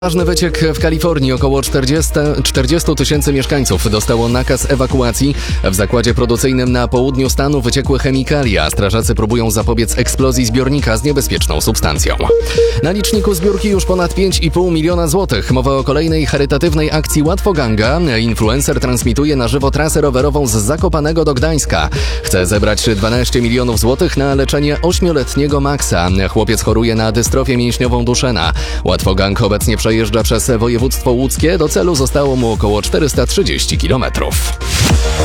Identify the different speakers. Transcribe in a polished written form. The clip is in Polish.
Speaker 1: Ważny wyciek w Kalifornii. Około 40 tysięcy mieszkańców dostało nakaz ewakuacji. W zakładzie produkcyjnym na południu stanu wyciekły chemikalia. Strażacy próbują zapobiec eksplozji zbiornika z niebezpieczną substancją. Na liczniku zbiórki już ponad 5,5 miliona złotych. Mowa o kolejnej charytatywnej akcji Łatwoganga. Influencer transmituje na żywo trasę rowerową z Zakopanego do Gdańska. Chce zebrać 12 milionów złotych na leczenie 8-letniego Maxa. Chłopiec choruje na dystrofię mięśniową Duchenne. Łatwogang obecnie przejeżdża przez województwo łódzkie. Do celu zostało mu około 430 kilometrów.